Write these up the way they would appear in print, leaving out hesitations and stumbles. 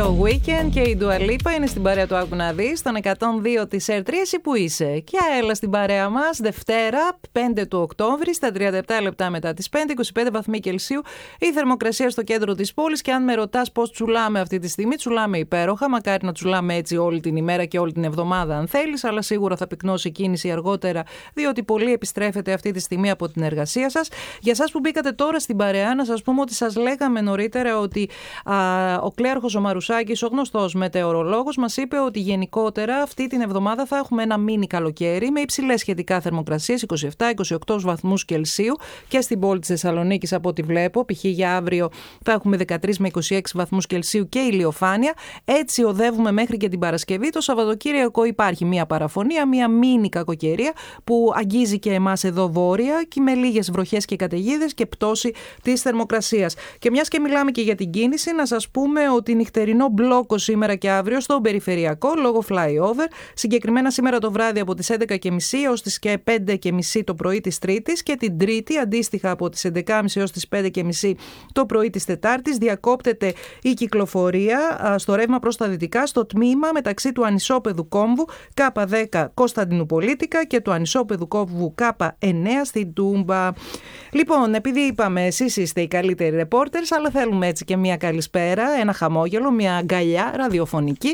το Weekend και η Dua Lipa είναι στην παρέα του Άκου να δεις, στον 102 της R3. Εσύ που είσαι? Και έλα στην παρέα μας, Δευτέρα, 5 του Οκτώβρη, στα 37 λεπτά μετά τις 5, 25 βαθμοί Κελσίου, η θερμοκρασία στο κέντρο της πόλης. Και αν με ρωτάς πώς τσουλάμε αυτή τη στιγμή, τσουλάμε υπέροχα. Μακάρι να τσουλάμε έτσι όλη την ημέρα και όλη την εβδομάδα, αν θέλεις, αλλά σίγουρα θα πυκνώσει η κίνηση αργότερα, διότι πολύ επιστρέφεται αυτή τη στιγμή από την εργασία σας. Για εσάς που μπήκατε τώρα στην παρέα, να σας πούμε ότι σας λέγαμε νωρίτερα ότι ο κλέαρχος ο Μαρουσάκης, ο γνωστός μετεωρολόγος, μας είπε ότι γενικότερα αυτή την εβδομάδα θα έχουμε ένα μίνι καλοκαίρι με υψηλές σχετικά θερμοκρασίες, 27-28 βαθμούς Κελσίου και στην πόλη της Θεσσαλονίκης, από ό,τι βλέπω. Π.χ. για αύριο θα έχουμε 13 με 26 βαθμούς Κελσίου και ηλιοφάνεια. Έτσι οδεύουμε μέχρι και την Παρασκευή. Το Σαββατοκύριακο υπάρχει μια παραφωνία, μια μίνι κακοκαιρία που αγγίζει και εμάς εδώ βόρεια και με λίγες βροχές και καταιγίδες και πτώση της θερμοκρασίας. Και μιας και μιλάμε και για την κίνηση, να σας πούμε ότι νυχτερινό μπλόκο σήμερα και αύριο στον περιφερειακό λόγω flyover. Συγκεκριμένα σήμερα το βράδυ από τις 11.30 έως τις 5.30 το πρωί της Τρίτης, και την Τρίτη αντίστοιχα από τις 11.30 έως τις 5.30 το πρωί της Τετάρτης διακόπτεται η κυκλοφορία στο ρεύμα προς τα δυτικά στο τμήμα μεταξύ του Ανισόπεδου Κόμβου K10 Κωνσταντινουπολίτικα και του Ανισόπεδου Κόμβου K9 στην Τούμπα. Λοιπόν, επειδή είπαμε εσείς είστε οι καλύτεροι reporters, αλλά θέλουμε έτσι και μια καλησπέρα, ένα χαμόγελο, μια αγκαλιά ραδιοφωνική.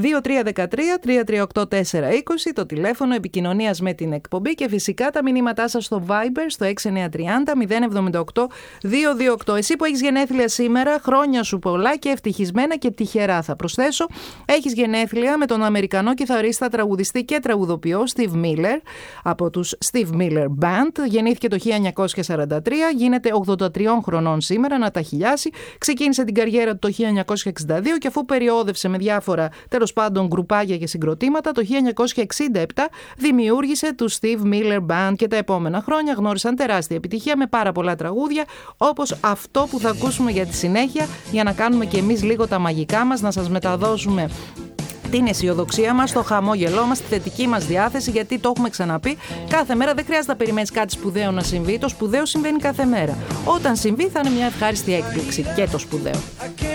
2313-338-420 το τηλέφωνο επικοινωνίας με την εκπομπή, και φυσικά τα μηνύματά σας στο Viber στο 6930-078-228. Εσύ που έχεις γενέθλια σήμερα, χρόνια σου πολλά και ευτυχισμένα και τυχερά, θα προσθέσω. Έχεις γενέθλια με τον Αμερικανό κιθαρίστα, τραγουδιστή και τραγουδοποιό Steve Miller από τους Steve Miller Band. Γεννήθηκε το 1943, γίνεται 83 χρονών σήμερα, να τα χιλιάσει. Ξεκίνησε την καριέρα του το 1962 και αφού περιόδευσε με διάφορα τέλος πάντων γκρουπάγια και συγκροτήματα, το 1967 δημιούργησε του Steve Miller Band και τα επόμενα χρόνια γνώρισαν τεράστια επιτυχία με πάρα πολλά τραγούδια, όπως αυτό που θα ακούσουμε για τη συνέχεια, για να κάνουμε και εμείς λίγο τα μαγικά μας, να σας μεταδώσουμε την αισιοδοξία μας, το χαμόγελό μας, τη θετική μας διάθεση, γιατί το έχουμε ξαναπεί, κάθε μέρα δεν χρειάζεται να περιμένεις κάτι σπουδαίο να συμβεί, το σπουδαίο συμβαίνει κάθε μέρα. Όταν συμβεί θα είναι μια ευχάριστη έκπληξη και το σπουδαίο.